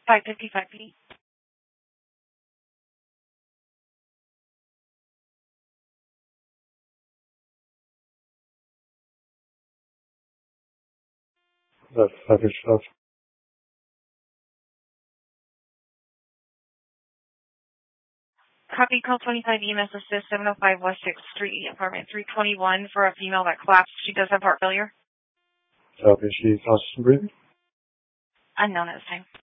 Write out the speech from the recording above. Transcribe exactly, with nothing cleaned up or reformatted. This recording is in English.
five fifty-five P. That's other stuff. Copy call twenty-five E M S assist seven oh five West sixth Street, apartment three twenty-one for a female that collapsed. She does have heart failure. Copy, she's oxygen breathing. Unknown at this time.